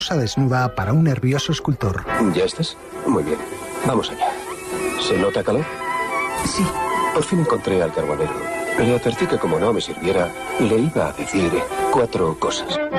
desnuda para un nervioso escultor. ¿Ya estás? Muy bien. Vamos allá. ¿Se nota calor? Sí. Por fin encontré al carbonero. Le advertí que como no me sirviera, le iba a decir 4 cosas.